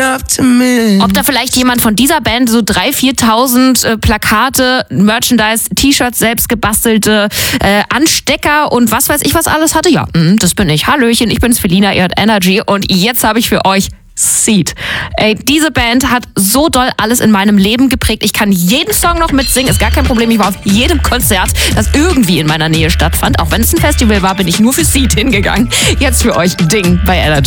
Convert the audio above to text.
Ob da vielleicht jemand von dieser Band so 3.000, 4.000 Plakate, Merchandise, T-Shirts, selbst gebastelte Anstecker und was weiß ich was alles hatte? Ja, das bin ich. Hallöchen, ich bin's Felina, ihr hört Energy und jetzt habe ich für euch Seed. Ey, diese Band hat so doll alles in meinem Leben geprägt. Ich kann jeden Song noch mitsingen, ist gar kein Problem. Ich war auf jedem Konzert, das irgendwie in meiner Nähe stattfand. Auch wenn es ein Festival war, bin ich nur für Seed hingegangen. Jetzt für euch Ding bei Energy.